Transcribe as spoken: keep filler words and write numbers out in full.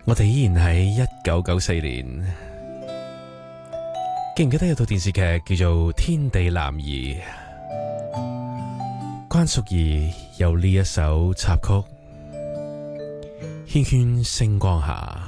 我哋依然喺一九九四年，記唔記得有套電視劇叫做《天地男兒》？關淑怡有呢一首插曲《圈圈星光下》。